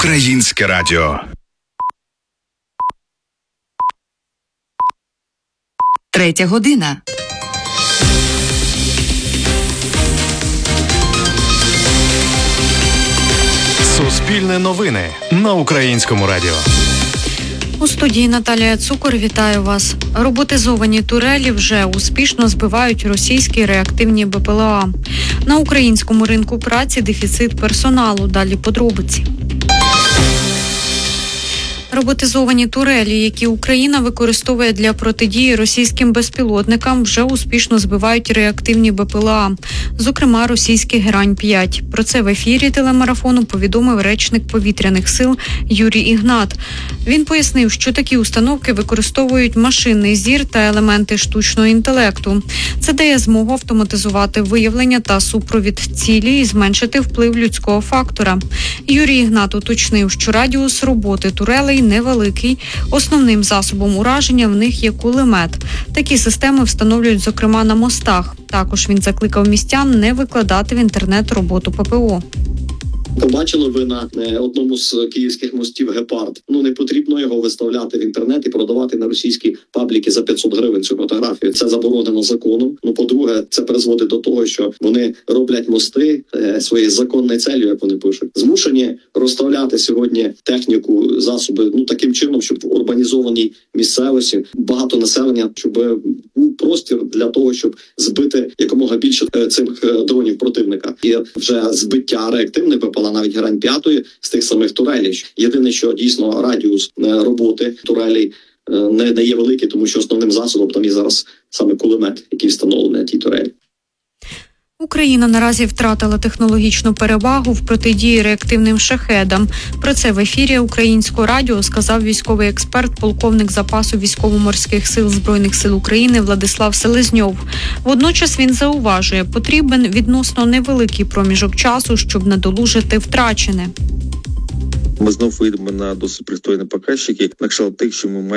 Українське радіо. Третя година. Суспільне новини на Українському радіо. У студії Наталія Цукор, вітаю вас. Роботизовані турелі вже успішно збивають російські реактивні БПЛА. На українському ринку праці дефіцит персоналу. Далі подробиці. Роботизовані турелі, які Україна використовує для протидії російським безпілотникам, вже успішно збивають реактивні БПЛА, зокрема російський Герань-5. Про це в ефірі телемарафону повідомив речник повітряних сил Юрій Ігнат. Він пояснив, що такі установки використовують машинний зір та елементи штучного інтелекту. Це дає змогу автоматизувати виявлення та супровід цілі і зменшити вплив людського фактора. Юрій Ігнат уточнив, що радіус роботи турелей невеликий. Основним засобом ураження в них є кулемет. Такі системи встановлюють, зокрема, на мостах. Також він закликав містян не викладати в інтернет роботу ППО. Побачили ви на одному з київських мостів гепард. Не потрібно його виставляти в інтернет і продавати на російські пабліки за 500 гривень цю фотографію. Це заборонено законом. По-друге, це призводить до того, що вони роблять мости своєю законною целью, як вони пишуть. Змушені розставляти сьогодні техніку, засоби таким чином, щоб в урбанізованій місцевості багато населення, щоб був простір для того, щоб збити якомога більше цих дронів противника. І вже збиття реактивних БПЛА, навіть Герань-5 з тих самих турелей. Єдине, що дійсно радіус роботи турелей не є великий, тому що основним засобом там є зараз саме кулемет, який встановлений на тій турелі. Україна наразі втратила технологічну перевагу в протидії реактивним шахедам. Про це в ефірі Українського радіо сказав військовий експерт, полковник запасу військово-морських сил Збройних сил України Владислав Селезньов. Водночас він зауважує, потрібен відносно невеликий проміжок часу, щоб надолужити втрачене. Ми знов вийдемо на досить пристойні показники, на кшталт тих, що ми маємо